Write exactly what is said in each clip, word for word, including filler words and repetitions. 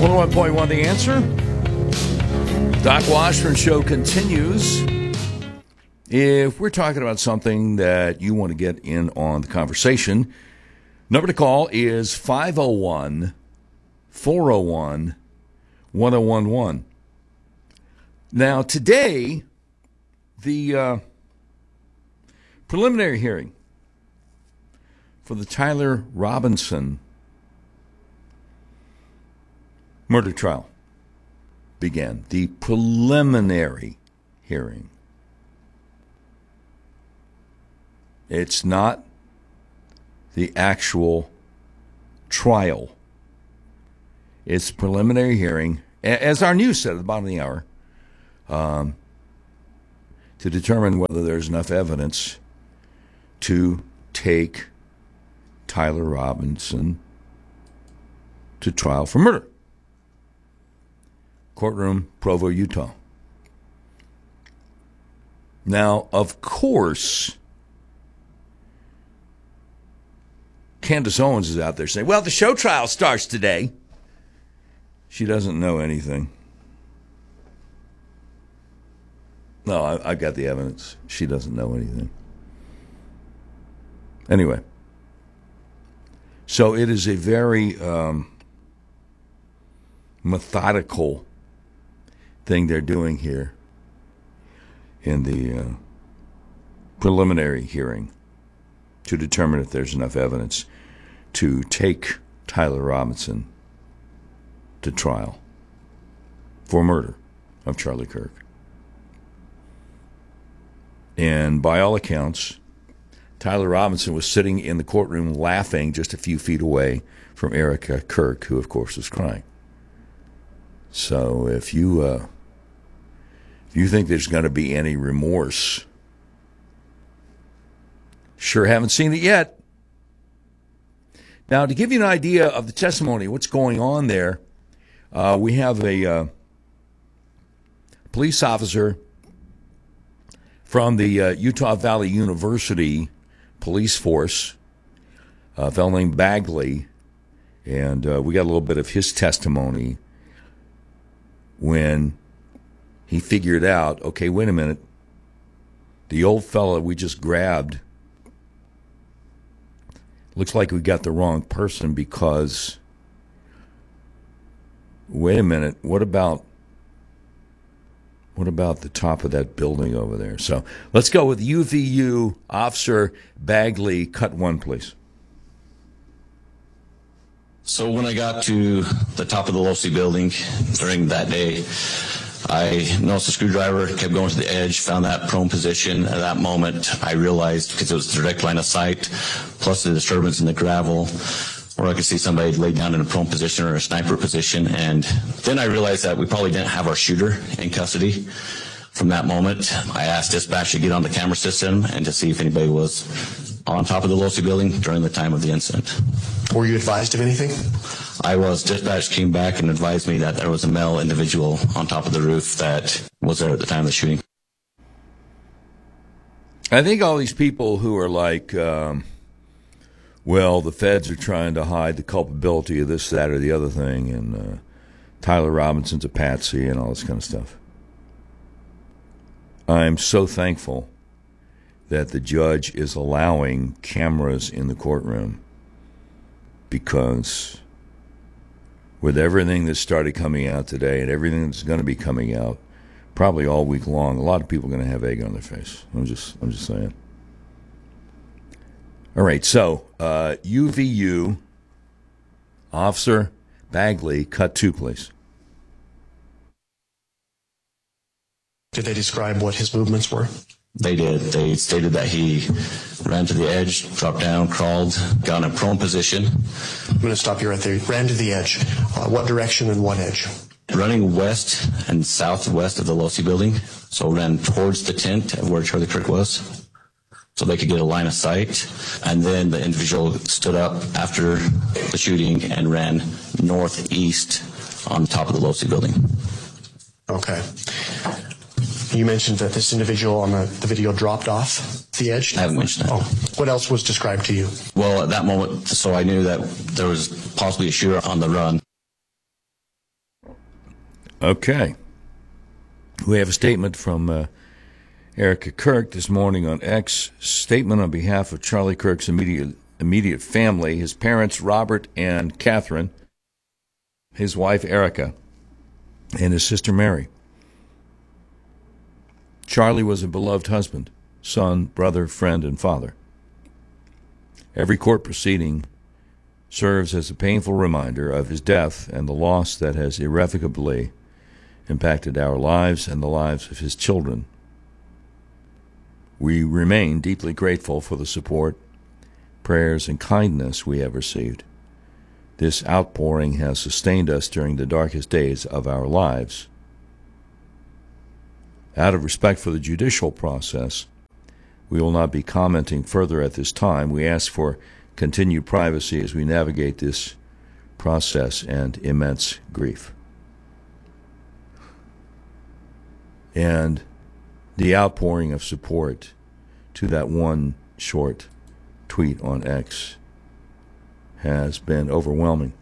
one oh one point one The Answer. Doc Washburn Show continues. If we're talking about something that you want to get in on the conversation, number to call is five oh one, four oh one, one oh one one. Now, today, the uh, preliminary hearing for the Tyler Robinson murder trial began. The preliminary hearing. It's not the actual trial. It's preliminary hearing, as our news said at the bottom of the hour, um, to determine whether there's enough evidence to take Tyler Robinson to trial for murder. Courtroom, Provo, Utah. Now, of course, Candace Owens is out there saying, well, the show trial starts today. She doesn't know anything. No, I, I've got the evidence. She doesn't know anything. Anyway, so it is a very um, methodical thing they're doing here in the uh, preliminary hearing to determine if there's enough evidence to take Tyler Robinson to trial for murder of Charlie Kirk. And by all accounts, Tyler Robinson was sitting in the courtroom laughing just a few feet away from Erica Kirk, who, of course, was crying. So if you uh, if you think there's going to be any remorse, sure haven't seen it yet. Now, to give you an idea of the testimony, what's going on there, uh, we have a uh, police officer from the uh, Utah Valley University police force, a fellow named Bagley, and uh, we got a little bit of his testimony when he figured out, okay, wait a minute, the old fella we just grabbed, looks like we got the wrong person because, wait a minute, what about what about the top of that building over there? So let's go with U V U Officer Bagley. Cut one, please. So when I got to the top of the Losi building during that day, I noticed the screwdriver, kept going to the edge, found that prone position. At that moment, I realized, because it was a direct line of sight, plus the disturbance in the gravel, where I could see somebody laid down in a prone position or a sniper position. And then I realized that we probably didn't have our shooter in custody. From that moment, I asked dispatch to get on the camera system and to see if anybody was on top of the Losi building during the time of the incident. Were you advised of anything? I was. Dispatch came back and advised me that there was a male individual on top of the roof that was there at the time of the shooting. I think all these people who are like, um, well, the feds are trying to hide the culpability of this, that, or the other thing, and uh, Tyler Robinson's a patsy and all this kind of stuff. I'm so thankful that the judge is allowing cameras in the courtroom, because with everything that started coming out today and everything that's going to be coming out probably all week long, a lot of people are going to have egg on their face. I'm just, I'm just saying. All right, so uh, U V U Officer Bagley, cut two, please. Did they describe what his movements were? They did. They stated that he ran to the edge, dropped down, crawled, got in a prone position. I'm going to stop you right there. Ran to the edge. Uh, what direction and what edge? Running west and southwest of the Losi building. So ran towards the tent where Charlie Kirk was, so they could get a line of sight. And then the individual stood up after the shooting and ran northeast on top of the Losi building. Okay. You mentioned that this individual on the, the video dropped off the edge? I haven't mentioned that. Oh, what else was described to you? Well, at that moment, so I knew that there was possibly a shooter on the run. Okay. We have a statement from uh, Erica Kirk this morning on X. Statement on behalf of Charlie Kirk's immediate immediate family, his parents, Robert and Catherine, his wife, Erica, and his sister, Mary. Charlie was a beloved husband, son, brother, friend, and father. Every court proceeding serves as a painful reminder of his death and the loss that has irrevocably impacted our lives and the lives of his children. We remain deeply grateful for the support, prayers, and kindness we have received. This outpouring has sustained us during the darkest days of our lives. Out of respect for the judicial process, we will not be commenting further at this time. We ask for continued privacy as we navigate this process and immense grief. And the outpouring of support to that one short tweet on X has been overwhelming.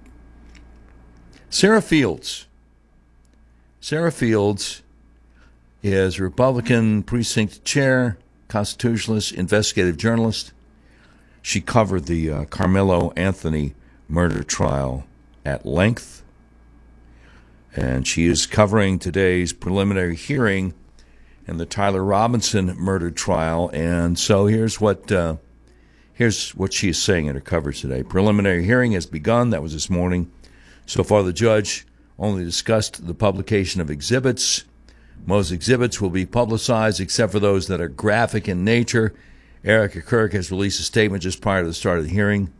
Sarah Fields. Sarah Fields is Republican precinct chair, constitutionalist, investigative journalist. She covered the uh, Carmelo Anthony murder trial at length, and she is covering today's preliminary hearing in the Tyler Robinson murder trial. And so here's what uh, here's what she is saying in her coverage today. Preliminary hearing has begun. That was this morning. So far, the judge only discussed the publication of exhibits. Most exhibits will be publicized except for those that are graphic in nature. Erica Kirk has released a statement just prior to the start of the hearing.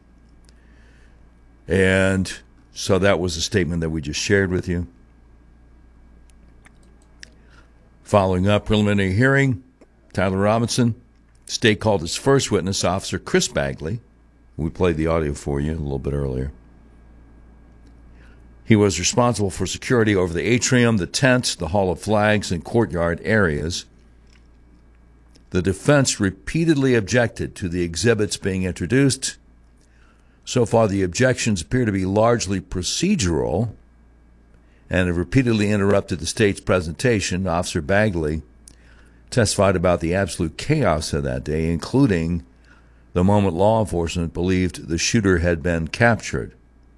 And so that was the statement that we just shared with you. Following up preliminary hearing, Tyler Robinson, state called its first witness, Officer Chris Bagley. We played the audio for you a little bit earlier. He was responsible for security over the atrium, the tent, the Hall of Flags, and courtyard areas. The defense repeatedly objected to the exhibits being introduced. So far, the objections appear to be largely procedural and have repeatedly interrupted the state's presentation. Officer Bagley testified about the absolute chaos of that day, including the moment law enforcement believed the shooter had been captured.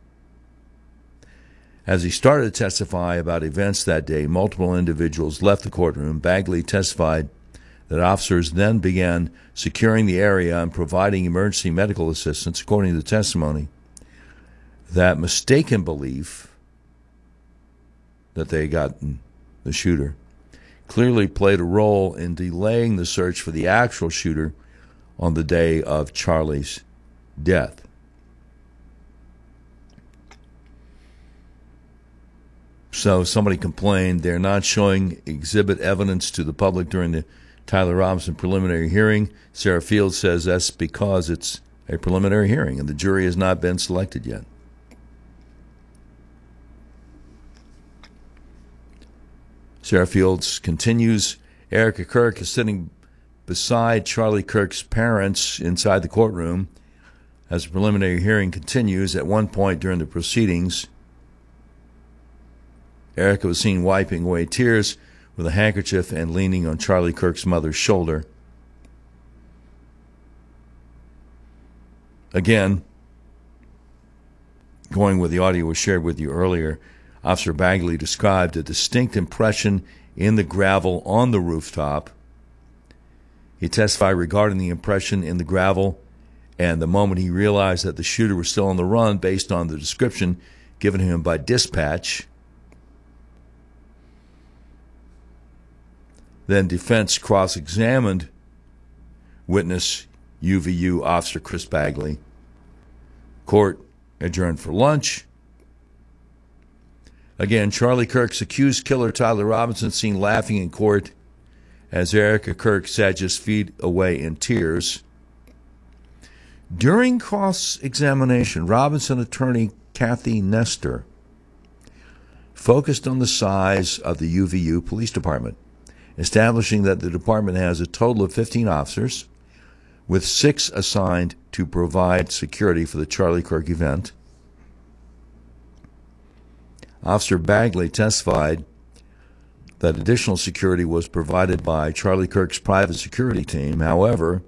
As he started to testify about events that day, multiple individuals left the courtroom. Bagley testified that officers then began securing the area and providing emergency medical assistance. According to the testimony, that mistaken belief that they had gotten the shooter clearly played a role in delaying the search for the actual shooter on the day of Charlie's death. So somebody complained they're not showing exhibit evidence to the public during the Tyler Robinson preliminary hearing. Sarah Fields says that's because it's a preliminary hearing and the jury has not been selected yet. Sarah Fields continues, Erica Kirk is sitting beside Charlie Kirk's parents inside the courtroom as the preliminary hearing continues. At one point during the proceedings, Erica was seen wiping away tears with a handkerchief and leaning on Charlie Kirk's mother's shoulder. Again, going with the audio was shared with you earlier, Officer Bagley described a distinct impression in the gravel on the rooftop. He testified regarding the impression in the gravel and the moment he realized that the shooter was still on the run based on the description given him by dispatch. Then defense cross-examined witness U V U Officer Chris Bagley. Court adjourned for lunch. Again, Charlie Kirk's accused killer Tyler Robinson seen laughing in court as Erica Kirk sat just feet away in tears. During cross-examination, Robinson attorney Kathy Nestor focused on the size of the U V U Police Department, establishing that the department has a total of fifteen officers, with six assigned to provide security for the Charlie Kirk event. Officer Bagley testified that additional security was provided by Charlie Kirk's private security team. However,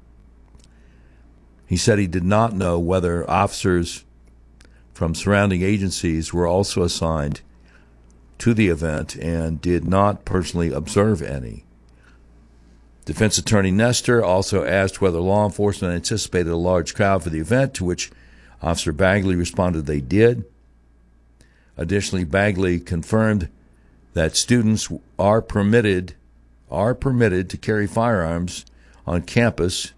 he said he did not know whether officers from surrounding agencies were also assigned to the event and did not personally observe any. Defense Attorney Nestor also asked whether law enforcement anticipated a large crowd for the event, to which Officer Bagley responded they did. Additionally, Bagley confirmed that students are permitted are permitted to carry firearms on campus.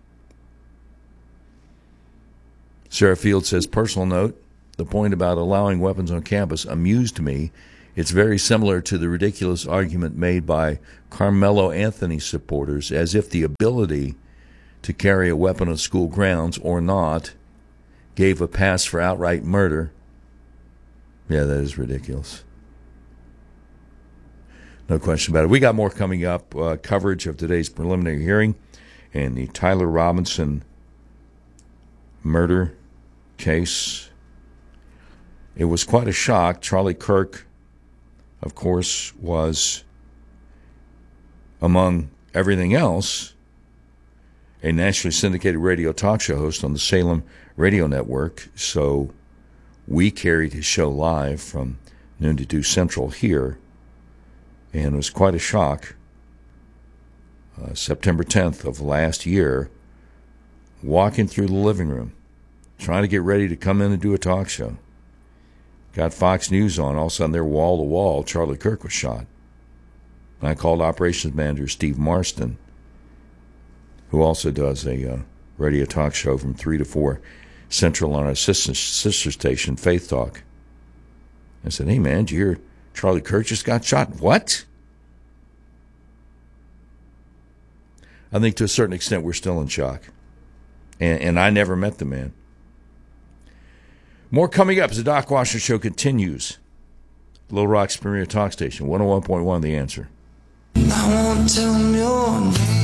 Sarah Field says, personal note, the point about allowing weapons on campus amused me. It's very similar to the ridiculous argument made by Carmelo Anthony supporters, as if the ability to carry a weapon on school grounds or not gave a pass for outright murder. Yeah, that is ridiculous. No question about it. We got more coming up, uh, coverage of today's preliminary hearing and the Tyler Robinson murder case. It was quite a shock. Charlie Kirk, of course, was, among everything else, a nationally syndicated radio talk show host on the Salem Radio Network. So we carried his show live from noon to two Central here. And it was quite a shock. Uh, September tenth of last year, walking through the living room, trying to get ready to come in and do a talk show. Got Fox News on. All of a sudden, they're wall to wall. Charlie Kirk was shot. And I called operations manager Steve Marston, who also does a uh, radio talk show from three to four Central on our sister, sister station, Faith Talk. I said, hey, man, did you hear Charlie Kirk just got shot? What? I think to a certain extent we're still in shock. And, and I never met the man. More coming up as the Doc Washington Show continues. Little Rock's premier talk station, one oh one point one The Answer. I won't tell him your name.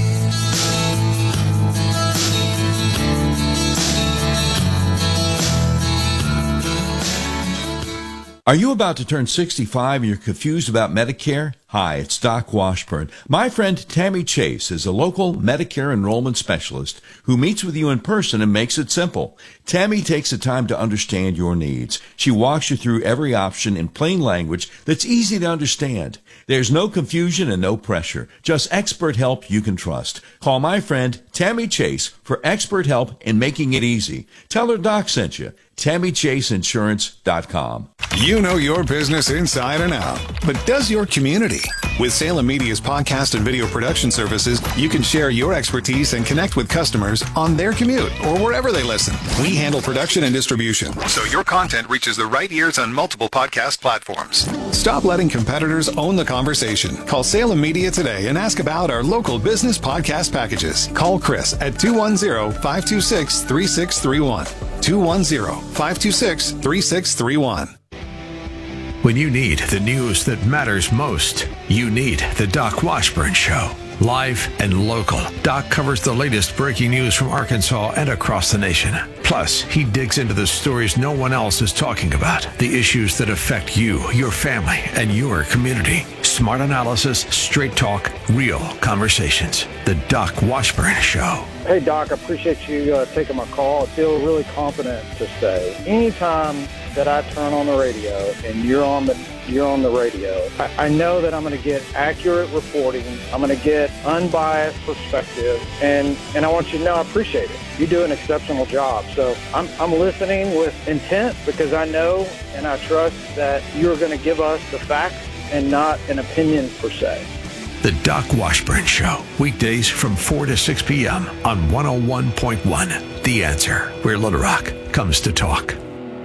Are you about to turn sixty-five and you're confused about Medicare? Hi, it's Doc Washburn. My friend Tammy Chase is a local Medicare enrollment specialist who meets with you in person and makes it simple. Tammy takes the time to understand your needs. She walks you through every option in plain language that's easy to understand. There's no confusion and no pressure, just expert help you can trust. Call my friend Tammy Chase for expert help in making it easy. Tell her Doc sent you. Tammy Chase Insurance dot com. You know your business inside and out, but does your community? With Salem Media's podcast and video production services, you can share your expertise and connect with customers on their commute or wherever they listen. We handle production and distribution, so your content reaches the right ears on multiple podcast platforms. Stop letting competitors own the conversation. Call Salem Media today and ask about our local business podcast packages. Call Chris at two one zero, five two six, three six three one. two one zero, five two six, three six three one. When you need the news that matters most, you need the Doc Washburn Show. Live and local, Doc covers the latest breaking news from Arkansas and across the nation. Plus, he digs into the stories no one else is talking about, the issues that affect you, your family, and your community. Smart analysis, straight talk, real conversations. The Doc Washburn Show. Hey, Doc, I appreciate you uh, taking my call. I feel really confident to say anytime that I turn on the radio and you're on the you're on the radio, I, I know that I'm going to get accurate reporting. I'm going to get unbiased perspective, and, and I want you to know I appreciate it. You do an exceptional job. So I'm, I'm listening with intent because I know and I trust that you're going to give us the facts and not an opinion per se. The Doc Washburn Show, weekdays from four to six p.m. on one oh one point one The Answer, where Little Rock comes to talk.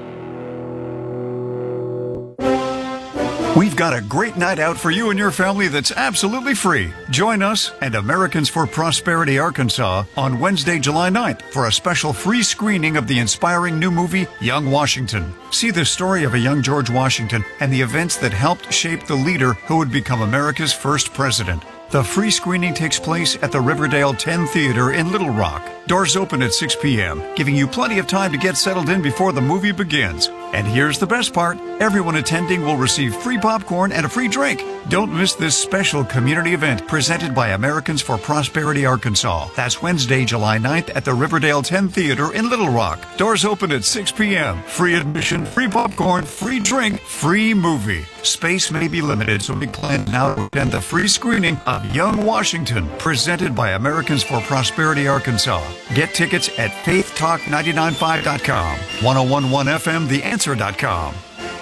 We've got a great night out for you and your family that's absolutely free. Join us and Americans for Prosperity Arkansas on Wednesday, July ninth for a special free screening of the inspiring new movie, Young Washington. See the story of a young George Washington and the events that helped shape the leader who would become America's first president. The free screening takes place at the Riverdale ten Theater in Little Rock. Doors open at six p.m., giving you plenty of time to get settled in before the movie begins. And here's the best part. Everyone attending will receive free popcorn and a free drink. Don't miss this special community event presented by Americans for Prosperity Arkansas. That's Wednesday, July ninth at the Riverdale ten Theater in Little Rock. Doors open at six p.m. Free admission, free popcorn, free drink, free movie. Space may be limited, so make plans now to attend the free screening of Young Washington, presented by Americans for Prosperity Arkansas. Get tickets at faith talk nine nine five dot com, one oh one point one F M, the answer dot com.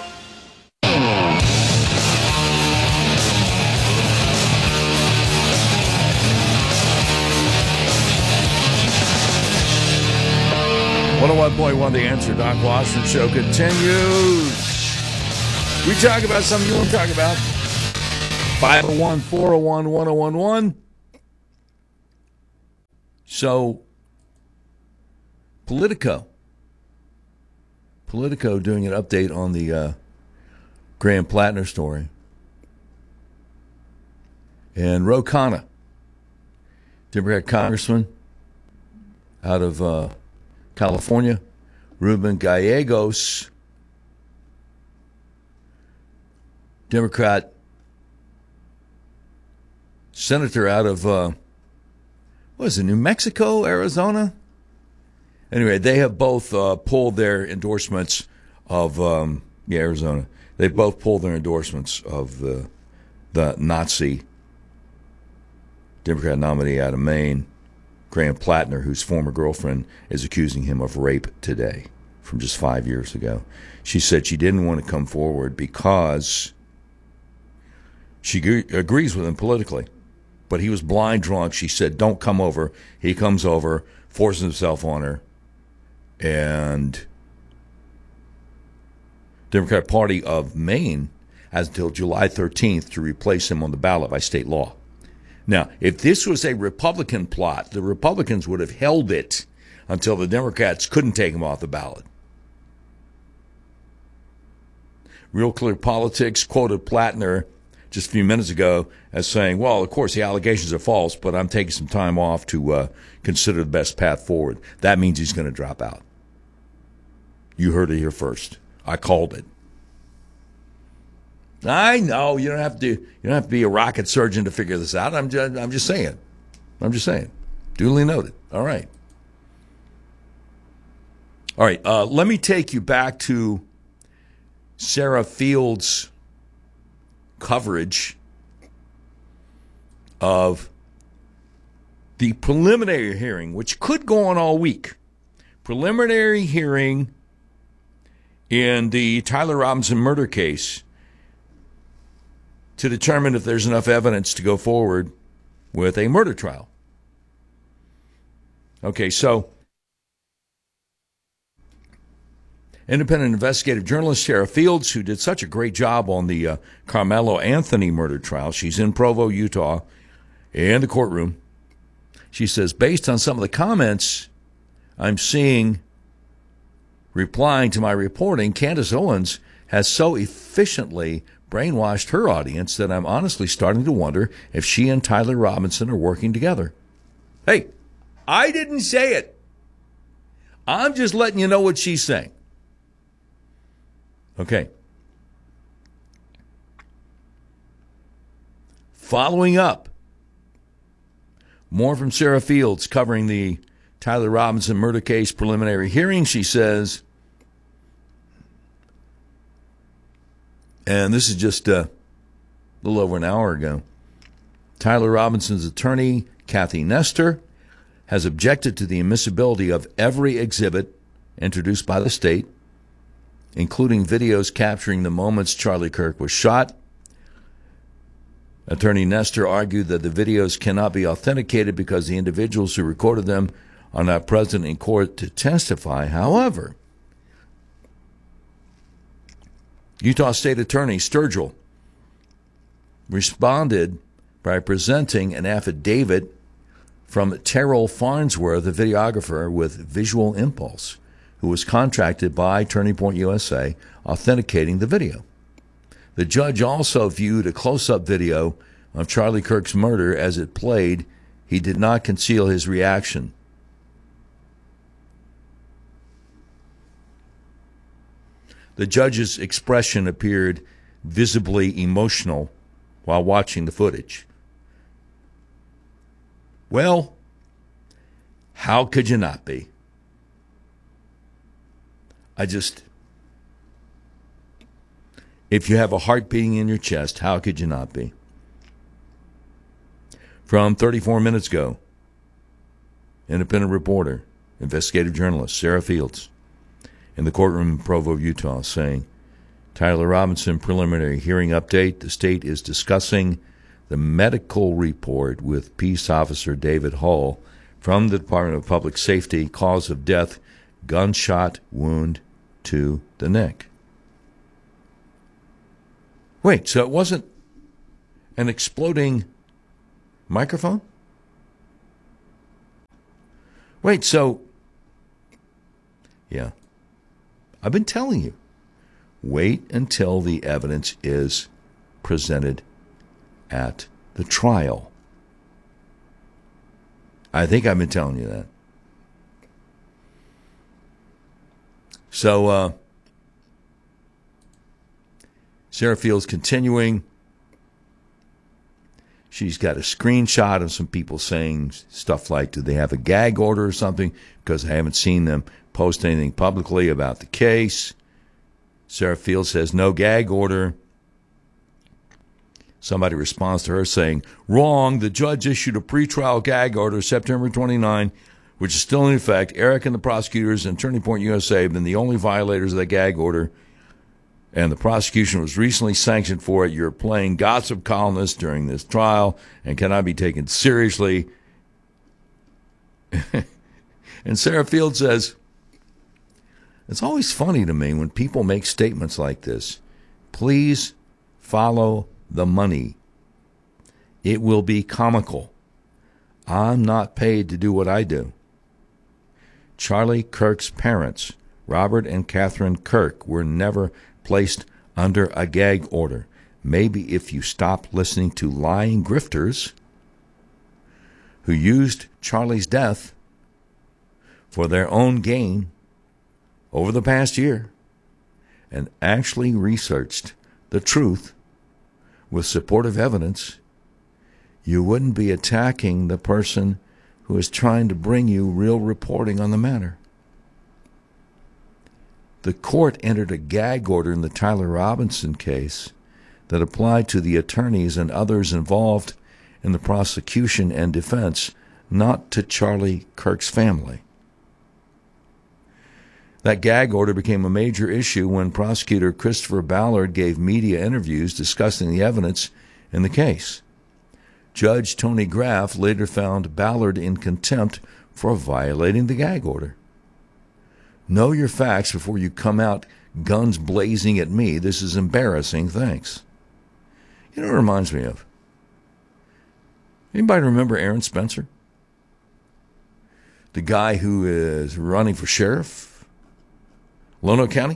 one oh one point one The Answer. Doc Washburn Show continues. We talk about something you want to talk about. five oh one, four oh one, one oh one one. So, Politico. Politico doing an update on the uh, Graham Plattner story. And Ro Khanna, Democrat congressman out of uh, California, Ruben Gallegos, Democrat senator out of, uh, what is it, New Mexico, Arizona? Anyway, they have both uh, pulled their endorsements of, um, yeah, Arizona. They both pulled their endorsements of the, the Nazi Democrat nominee out of Maine, Graham Plattner, whose former girlfriend is accusing him of rape today from just five years ago. She said she didn't want to come forward because she g- agrees with him politically. But he was blind drunk. She said, don't come over. He comes over, forces himself on her, and Democrat Party of Maine has until July thirteenth to replace him on the ballot by state law. Now, if this was a Republican plot, the Republicans would have held it until the Democrats couldn't take him off the ballot. Real Clear Politics quoted Plattner just a few minutes ago as saying, well, of course, the allegations are false, but I'm taking some time off to uh, consider the best path forward. That means he's going to drop out. You heard it here first. I called it. I know you don't have to. You don't have to be a rocket surgeon to figure this out. I'm just. I'm just saying. I'm just saying. Duly noted. All right. All right. Uh, let me take you back to Sarah Fields' coverage of the preliminary hearing, which could go on all week. Preliminary hearing in the Tyler Robinson murder case to determine if there's enough evidence to go forward with a murder trial. Okay, so independent investigative journalist Sarah Fields, who did such a great job on the uh, Carmelo Anthony murder trial, she's in Provo, Utah, in the courtroom. She says, based on some of the comments I'm seeing replying to my reporting, Candace Owens has so efficiently brainwashed her audience that I'm honestly starting to wonder if she and Tyler Robinson are working together. Hey, I didn't say it. I'm just letting you know what she's saying. Okay. Following up, more from Sarah Fields covering the Tyler Robinson murder case preliminary hearing. She says, and this is just uh, a little over an hour ago, Tyler Robinson's attorney, Kathy Nestor, has objected to the admissibility of every exhibit introduced by the state, including videos capturing the moments Charlie Kirk was shot. Attorney Nestor argued that the videos cannot be authenticated because the individuals who recorded them are not present in court to testify. However, Utah State Attorney Sturgill responded by presenting an affidavit from Terrell Farnsworth, a videographer with Visual Impulse, who was contracted by Turning Point U S A, authenticating the video. The judge also viewed a close-up video of Charlie Kirk's murder as it played. He did not conceal his reaction. The judge's expression appeared visibly emotional while watching the footage. Well, how could you not be? I just, if you have a heart beating in your chest, how could you not be? From thirty-four minutes ago, independent reporter, investigative journalist Sarah Fields in the courtroom in Provo, Utah, saying, Tyler Robinson preliminary hearing update. The state is discussing the medical report with Peace Officer David Hull from the Department of Public Safety. Cause of death, gunshot wound to the neck. Wait, so it wasn't an exploding microphone? Wait, so, yeah, I've been telling you, wait until the evidence is presented at the trial. I think I've been telling you that. So, uh, Sarah Fields continuing. She's got a screenshot of some people saying stuff like, do they have a gag order or something? Because I haven't seen them post anything publicly about the case. Sarah Fields says, no gag order. Somebody responds to her saying, wrong, the judge issued a pretrial gag order September twenty-ninth, which is still in effect. Eric and the prosecutors and Turning Point U S A have been the only violators of the gag order, and the prosecution was recently sanctioned for it. You're playing gossip columnist during this trial and cannot be taken seriously. And Sarah Fields says, it's always funny to me when people make statements like this. Please follow the money. It will be comical. I'm not paid to do what I do. Charlie Kirk's parents, Robert and Catherine Kirk, were never placed under a gag order. Maybe if you stop listening to lying grifters who used Charlie's death for their own gain over the past year and actually researched the truth with supportive evidence, you wouldn't be attacking the person who is trying to bring you real reporting on the matter. The court entered a gag order in the Tyler Robinson case that applied to the attorneys and others involved in the prosecution and defense, not to Charlie Kirk's family. That gag order became a major issue when prosecutor Christopher Ballard gave media interviews discussing the evidence in the case. Judge Tony Graff later found Ballard in contempt for violating the gag order. Know your facts before you come out guns blazing at me. This is embarrassing. Thanks. You know what it reminds me of? Anybody remember Aaron Spencer? The guy who is running for sheriff, Lono County?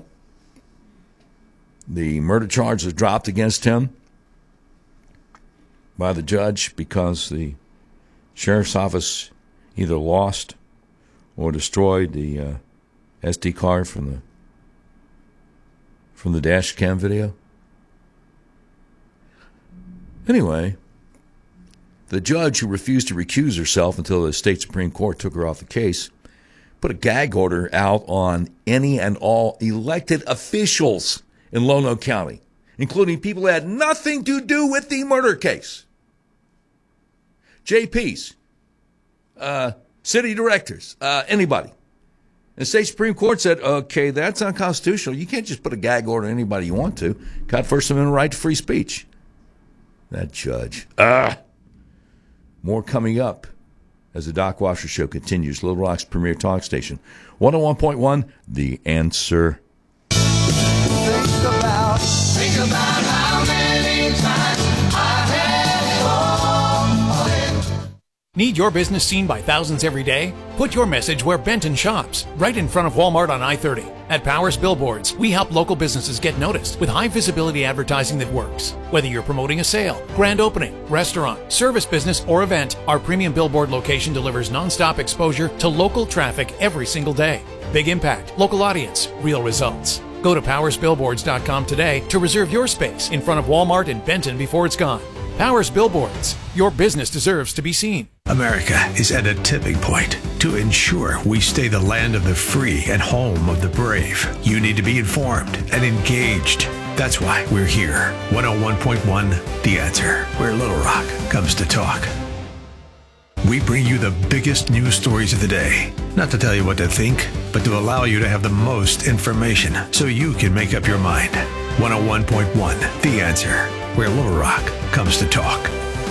The murder charge was dropped against him by the judge because the sheriff's office either lost or destroyed the uh, S D card from the from the dash cam video. Anyway, the judge, who refused to recuse herself until the state Supreme Court took her off the case, put a gag order out on any and all elected officials in Lono County, including people that had nothing to do with the murder case. J Ps, uh, city directors, uh, anybody. And the state Supreme Court said, okay, that's unconstitutional. You can't just put a gag order on anybody you want to. Got First Amendment right to free speech. That judge. Ah. More coming up as the Doc Washer Show continues. Little Rock's premier talk station. one oh one point one, The Answer. Think about, think about how many times I had fallen. Need your business seen by thousands every day? Put your message where Benton shops, right in front of Walmart on I thirty. At Powers Billboards, we help local businesses get noticed with high visibility advertising that works. Whether you're promoting a sale, grand opening, restaurant, service business, or event, our premium billboard location delivers nonstop exposure to local traffic every single day. Big impact, local audience, real results. Go to powers billboards dot com today to reserve your space in front of Walmart in Benton before it's gone. Powers Billboards. Your business deserves to be seen. America is at a tipping point. To ensure we stay the land of the free and home of the brave, you need to be informed and engaged. That's why we're here. one oh one point one The Answer, where Little Rock comes to talk. We bring you the biggest news stories of the day. Not to tell you what to think, but to allow you to have the most information so you can make up your mind. one oh one point one The Answer, where Little Rock comes to talk.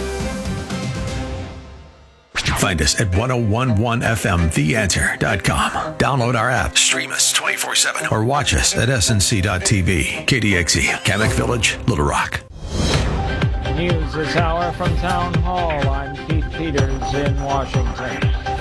Find us at ten eleven F M the answer dot com. Download our app, stream us twenty-four seven, or watch us at S N C dot T V. K D X E, Kamek Village, Little Rock. News this hour from Town Hall. I'm Pete Peters in Washington.